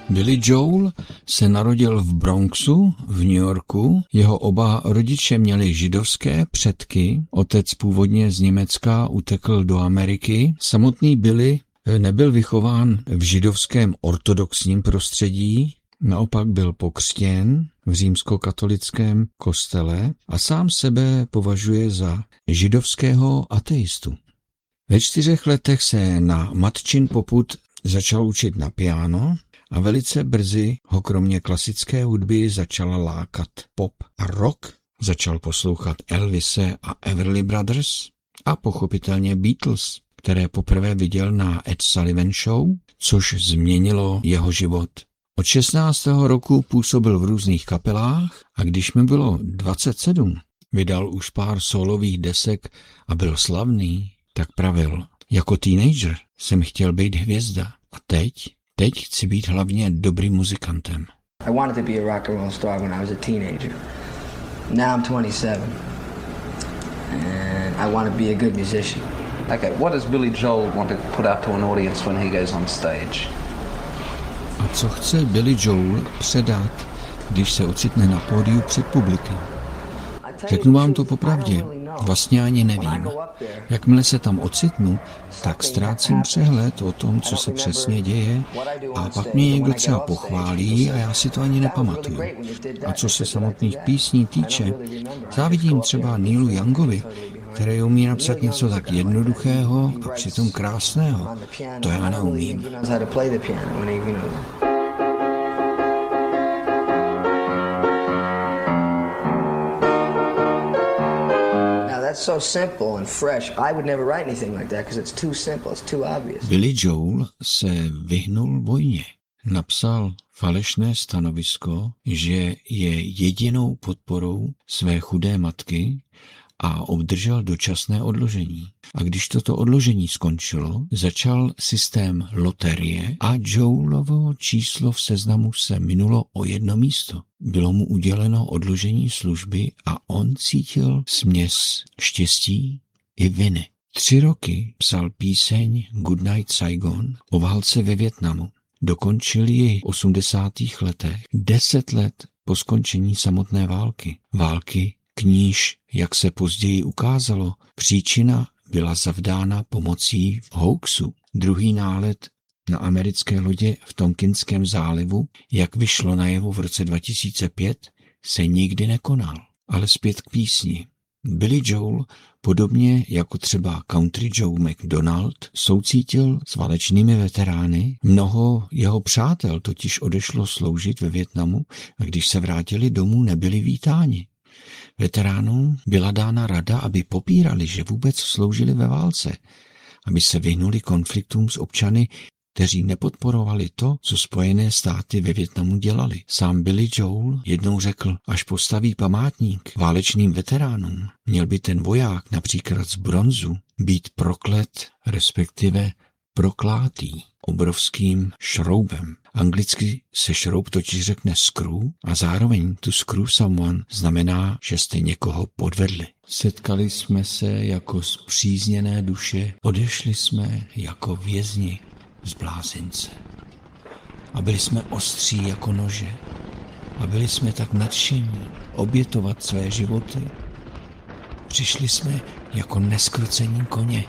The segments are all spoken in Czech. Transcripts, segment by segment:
Billy Joel se narodil v Bronxu v New Yorku. Jeho oba rodiče měli židovské předky. Otec původně z Německa utekl do Ameriky. Samotný Billy nebyl vychován v židovském ortodoxním prostředí, naopak byl pokřtěn v římskokatolickém kostele a sám sebe považuje za židovského ateistu. Ve 4 letech se na matčin popud začal učit na piano a velice brzy ho kromě klasické hudby začala lákat pop a rock. Začal poslouchat Elvise a Everly Brothers a pochopitelně Beatles, které poprvé viděl na Ed Sullivan Show, což změnilo jeho život. Od 16. roku působil v různých kapelách a když mi bylo 27, vydal už pár solových desek a byl slavný, tak pravil: jako teenager jsem chtěl být hvězda a teď chci být hlavně dobrým muzikantem. I wanted to be a rock and roll star when I was a teenager. Now I'm 27 and I want to be a good musician. Okay, what does Billy Joel want to put out to an audience when he goes on stage? A co chce Billy Joel předat, když se ocitne na pódiu před publikem? Řeknu vám to popravdě, vlastně ani nevím. Jakmile se tam ocitnu, tak ztrácím přehled o tom, co se přesně děje, a pak mě někdo třeba pochválí a já si to ani nepamatuju. A co se samotných písní týče, závidím třeba Neilu Youngovi, který umí napsat něco tak jednoduchého a přitom krásného. To já neumím. Billy Joel se vyhnul vojně. Napsal falešné stanovisko, že je jedinou podporou své chudé matky a obdržel dočasné odložení. A když toto odložení skončilo, začal systém loterie a Joelovo číslo v seznamu se minulo o 1 místo. Bylo mu uděleno odložení služby a on cítil směs štěstí i viny. 3 roky psal píseň Goodnight Saigon o válce ve Vietnamu. Dokončil ji v 80. letech, 10 let po skončení samotné války, k níž, jak se později ukázalo, příčina byla zavdána pomocí hoaxu. Druhý nálet na americké lodě v Tonkinském zálivu, jak vyšlo najevo v roce 2005, se nikdy nekonal. Ale zpět k písni. Billy Joel, podobně jako třeba Country Joe McDonald, soucítil s válečnými veterány. Mnoho jeho přátel totiž odešlo sloužit ve Vietnamu a když se vrátili domů, nebyli vítáni. Veteránům byla dána rada, aby popírali, že vůbec sloužili ve válce, aby se vyhnuli konfliktům s občany, kteří nepodporovali to, co Spojené státy ve Vietnamu dělali. Sám Billy Joel jednou řekl, až postaví památník válečným veteránům, měl by ten voják například z bronzu být proklet, respektive proklátý obrovským šroubem. Anglicky se šroub totiž řekne screw a zároveň to screw someone znamená, že jste někoho podvedli. Setkali jsme se jako spřízněné duše, odešli jsme jako vězni z blázince. A byli jsme ostří jako nože. A byli jsme tak nadšení obětovat své životy. Přišli jsme jako neskrucení koně.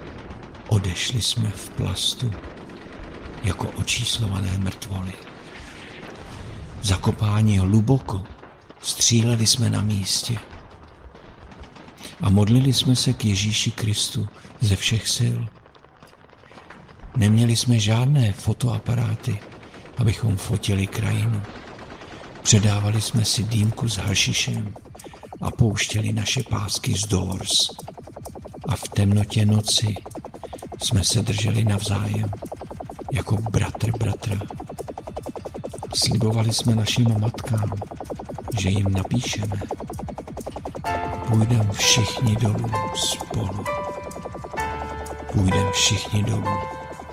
Odešli jsme v plastu jako očíslované mrtvoly. Zakopáni hluboko, stříleli jsme na místě a modlili jsme se k Ježíši Kristu ze všech sil. Neměli jsme žádné fotoaparáty, abychom fotili krajinu. Předávali jsme si dýmku s hašišem a pouštěli naše pásky z Doors. A v temnotě noci jsme se drželi navzájem jako bratr bratra. Slibovali jsme našim matkám, že jim napíšeme. Půjdeme všichni dolů spolu. Půjdeme všichni dolů